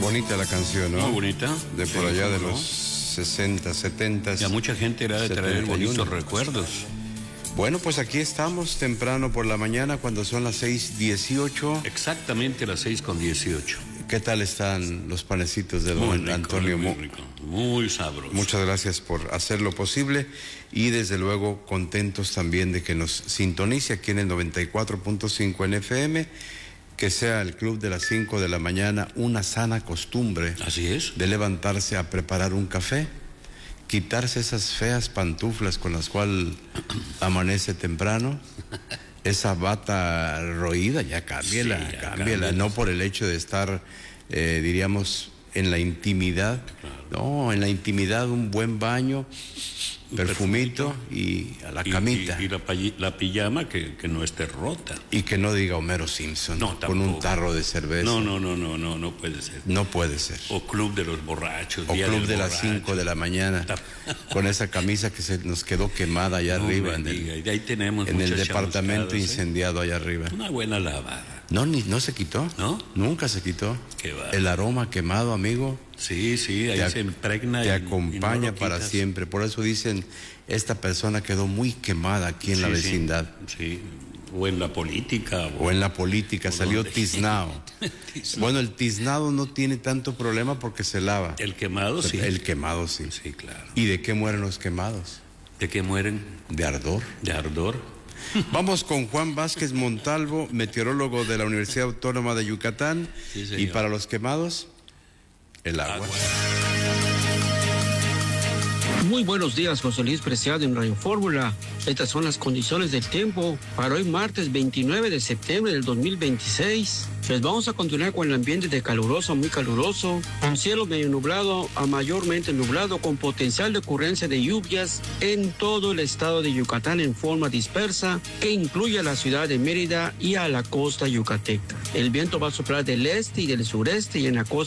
bonita la canción, ¿no? Muy bonita. De por allá de los 60, 70. Y a mucha gente era de traer 71. bonitos recuerdos. Bueno, pues aquí estamos temprano por la mañana cuando son las 6:18. Exactamente las 6:18. ¿Qué tal están los panecitos de don Antonio? Muy rico, muy sabroso. Muchas gracias por hacer lo posible y desde luego contentos también de que nos sintonice aquí en el 94.5 en FM, que sea el club de las 5 de la mañana una sana costumbre. Así es. De levantarse a preparar un café, quitarse esas feas pantuflas con las cuales amanece temprano. Esa bata roída, ya cámbiala, Sí, ya cámbiala, no por el hecho de estar, diríamos, en la intimidad. Claro. No, en la intimidad un buen baño, perfumito y a la camita. Y la pijama que no esté rota. Y que no diga Homero Simpson, No, con un tampoco. tarro de cerveza. No puede ser. No puede ser. O Club de los Borrachos. O Día club del de las Borracho. 5 de la mañana, con esa camisa que se nos quedó quemada allá No arriba, me diga, y de ahí tenemos en el muchas departamento chamuscadas, incendiado allá arriba. Una buena lavada. No se quitó. ¿No? Nunca se quitó. Qué va. El aroma quemado, amigo, Sí, ahí se impregna. te y acompaña no lo para quitas. siempre. Por eso dicen, esta persona quedó muy quemada aquí en la vecindad. Sí. O en la política. O en la política, salió donde. tiznado. Bueno, el tiznado no tiene tanto problema porque se lava. El quemado, sí. El quemado, sí. Sí, claro. ¿Y de qué mueren los quemados? ¿De qué mueren? De ardor. De ardor. Vamos con Juan Vázquez Montalvo, meteorólogo de la Universidad Autónoma de Yucatán. Sí, señor. Y para los quemados, el agua. Muy buenos días, José Luis Preciado en Radio Fórmula. Estas son las condiciones del tiempo para hoy martes 29 de septiembre del 2026. Pues vamos a continuar con el ambiente de caluroso a muy caluroso, con cielo medio nublado a mayormente nublado, con potencial de ocurrencia de lluvias en todo el estado de Yucatán en forma dispersa, que incluye a la ciudad de Mérida y a la costa yucateca. El viento va a soplar del este y del sureste y en la costa